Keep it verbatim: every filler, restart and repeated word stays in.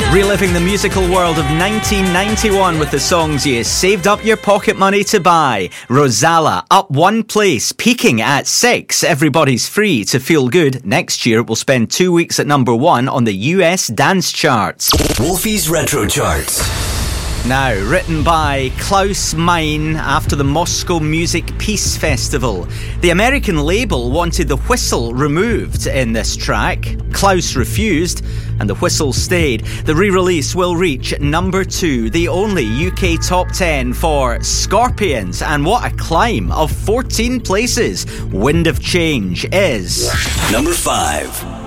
Reliving the musical world of nineteen ninety-one with the songs you saved up your pocket money to buy. Rosala, up one place, peaking at six. Everybody's Free to Feel Good. Next year, it will spend two weeks at number one on the U S dance charts. Wolfie's Retro Charts. Now, written by Klaus Meine after the Moscow Music Peace Festival. The American label wanted the whistle removed in this track. Klaus refused, and the whistle stayed. The re-release will reach number two, the only U K top ten for Scorpions. And what a climb of fourteen places. Wind of Change is number five.